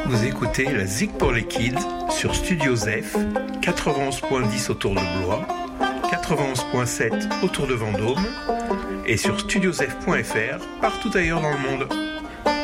Vous écoutez la Zik pour les Kids sur Studio Zef, 91.10 autour de Blois, 91.7 autour de Vendôme et sur studiozef.fr partout ailleurs dans le monde.